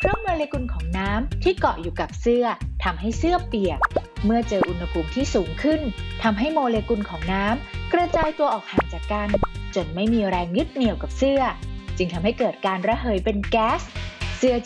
ราะโมเลกุลของน้ำที่เกาะอยู่กับเสื้อทำให้เสื้อเปียกเมื่อเจออุณหภูมิที่สูงขึ้นทำให้โมเลกุลของน้ำกระจายตัวออกห่างจากกันจนไม่มีแรงยึดเหนี่ยวกับเสื้อจึงทำให้เกิดการระเหยเป็นแก๊ส